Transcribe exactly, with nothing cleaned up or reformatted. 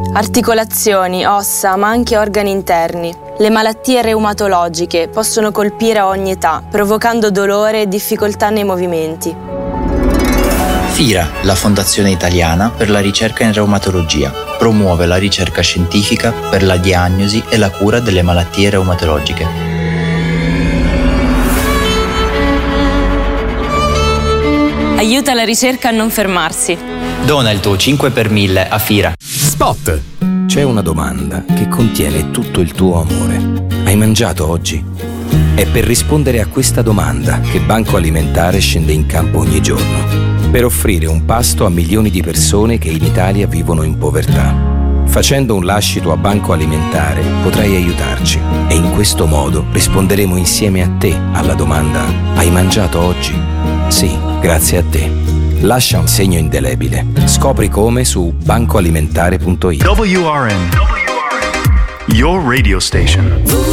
articolazioni, ossa, ma anche organi interni. Le malattie reumatologiche possono colpire a ogni età, provocando dolore e difficoltà nei movimenti. FIRA, la Fondazione Italiana per la Ricerca in Reumatologia, promuove la ricerca scientifica per la diagnosi e la cura delle malattie reumatologiche. Aiuta la ricerca a non fermarsi. Dona il tuo cinque per mille a FIRA. Spot! C'è una domanda che contiene tutto il tuo amore. Hai mangiato oggi? È per rispondere a questa domanda che Banco Alimentare scende in campo ogni giorno, per offrire un pasto a milioni di persone che in Italia vivono in povertà. Facendo un lascito a Banco Alimentare potrai aiutarci e in questo modo risponderemo insieme a te alla domanda: hai mangiato oggi? Sì, grazie a te. Lascia un segno indelebile. Scopri come su bancoalimentare punto it. W R N, your radio station.